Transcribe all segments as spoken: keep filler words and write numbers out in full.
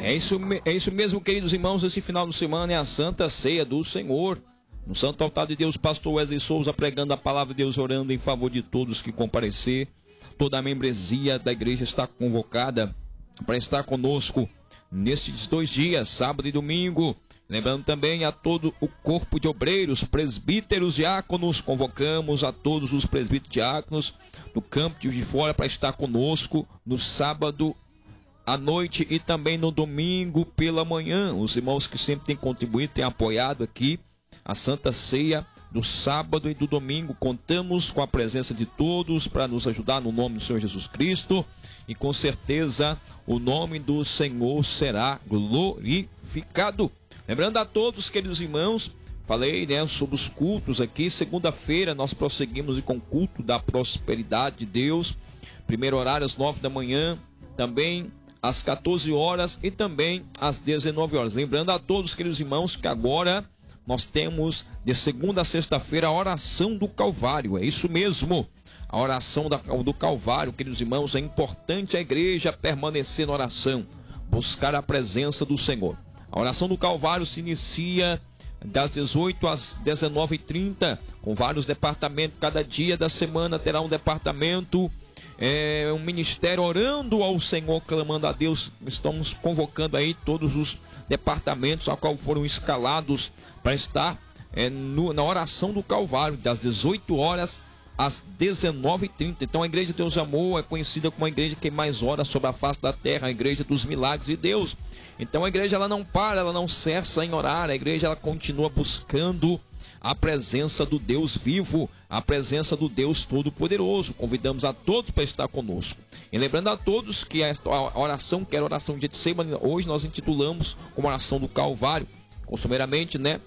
É isso, é isso mesmo, queridos irmãos. Esse final de semana é a Santa Ceia do Senhor. No Santo Altar de Deus, pastor Wesley Souza pregando a palavra de Deus, orando em favor de todos que comparecer. Toda a membresia da igreja está convocada para estar conosco nestes dois dias, sábado e domingo. Lembrando também a todo o corpo de obreiros, presbíteros, diáconos. Convocamos a todos os presbíteros diáconos do campo de Juiz de Fora para estar conosco no sábado à noite e também no domingo pela manhã. Os irmãos que sempre têm contribuído, têm apoiado aqui a Santa Ceia do sábado e do domingo. Contamos com a presença de todos para nos ajudar no nome do Senhor Jesus Cristo. E com certeza o nome do Senhor será glorificado. Lembrando a todos, queridos irmãos, falei, né, sobre os cultos aqui. Segunda-feira nós prosseguimos com o culto da prosperidade de Deus. Primeiro horário às nove da manhã, também às quatorze horas e também às dezenove horas. Lembrando a todos, queridos irmãos, que agora nós temos de segunda a sexta-feira a oração do Calvário. É isso mesmo, a oração do Calvário, queridos irmãos. É importante a igreja permanecer na oração, buscar a presença do Senhor. A oração do Calvário se inicia das dezoito às dezenove e trinta, com vários departamentos. Cada dia da semana terá um departamento, é, um ministério orando ao Senhor, clamando a Deus. Estamos convocando aí todos os departamentos a qual foram escalados para estar é, no, na oração do Calvário, das dezoito horas às dezenove e trinta. Então a Igreja de Deus Amor é conhecida como a igreja que mais ora sobre a face da terra, a igreja dos milagres de Deus. Então a igreja ela não para, ela não cessa em orar. A igreja ela continua buscando a presença do Deus vivo, a presença do Deus Todo-Poderoso. Convidamos a todos para estar conosco. E lembrando a todos que esta oração, que era a oração de Getsemane, hoje nós intitulamos como oração do Calvário. Costumeiramente, né,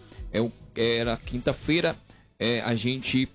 era quinta-feira, é, a gente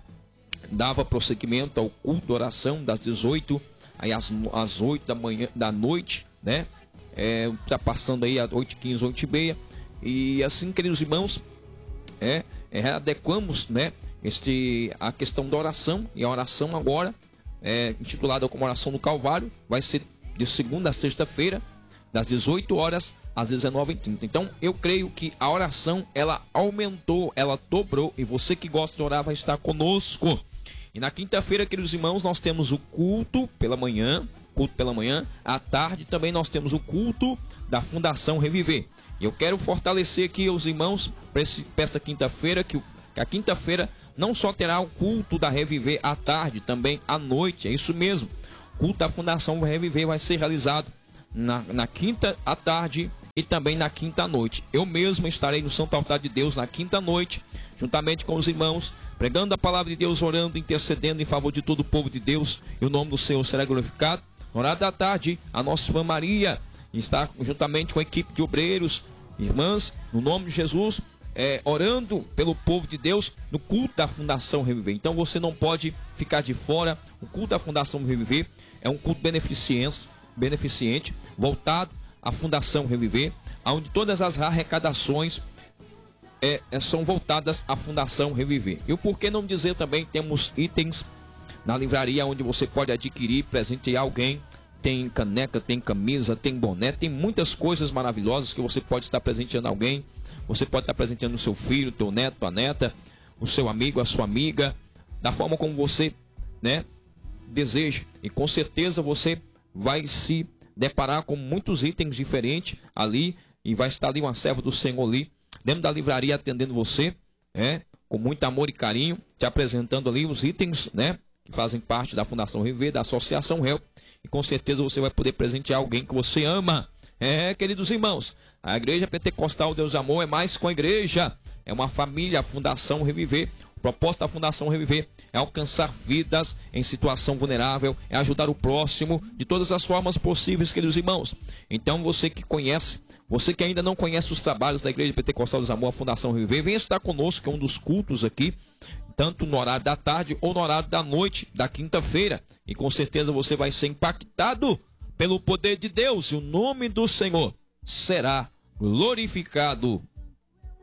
dava prosseguimento ao culto de oração das dezoito aí às, às oito da manhã, da noite, né? É, tá passando aí às oito e quinze, oito e meia. E assim, queridos irmãos, é, é, adequamos, né, este, a questão da oração. E a oração agora, é, intitulada como oração do Calvário, vai ser de segunda a sexta-feira, das dezoito horas às dezenove e trinta. Então eu creio que a oração ela aumentou, ela dobrou. E você que gosta de orar vai estar conosco. E na quinta-feira, queridos irmãos, nós temos o culto pela manhã, culto pela manhã, à tarde também nós temos o culto da Fundação Reviver. E eu quero fortalecer aqui os irmãos para esta quinta-feira, que, que a quinta-feira não só terá o culto da Reviver à tarde, também à noite. É isso mesmo, o culto da Fundação Reviver vai ser realizado na, na quinta à tarde e também na quinta à noite. Eu mesmo estarei no Santo Altar de Deus na quinta à noite, juntamente com os irmãos, pregando a palavra de Deus, orando, intercedendo em favor de todo o povo de Deus, e o nome do Senhor será glorificado. No horário da tarde, a nossa irmã Maria está juntamente com a equipe de obreiros, irmãs, no nome de Jesus, é, orando pelo povo de Deus no culto da Fundação Reviver. Então você não pode ficar de fora. O culto da Fundação Reviver é um culto beneficente, beneficente voltado à Fundação Reviver, onde todas as arrecadações É, são voltadas à Fundação Reviver. E o porquê não dizer também, temos itens na livraria onde você pode adquirir, presentear alguém. Tem caneca, tem camisa, tem boné, tem muitas coisas maravilhosas que você pode estar presenteando alguém. Você pode estar presenteando o seu filho, teu neto, tua neta, o seu amigo, a sua amiga, da forma como você, né, deseja. E com certeza você vai se deparar com muitos itens diferentes ali, e vai estar ali uma serva do Senhor ali dentro da livraria atendendo você, é, com muito amor e carinho, te apresentando ali os itens, né, que fazem parte da Fundação Reviver, da Associação Help, e com certeza você vai poder presentear alguém que você ama. É, queridos irmãos, a Igreja Pentecostal Deus Amor é mais com a igreja, é uma família, a Fundação Reviver. O propósito da Fundação Reviver é alcançar vidas em situação vulnerável, é ajudar o próximo de todas as formas possíveis, queridos irmãos. Então você que conhece, você que ainda não conhece os trabalhos da Igreja Pentecostal Deus Amor, a Fundação Reviver, venha estar conosco, que é um dos cultos aqui, tanto no horário da tarde ou no horário da noite da quinta-feira. E com certeza você vai ser impactado pelo poder de Deus, e o nome do Senhor será glorificado.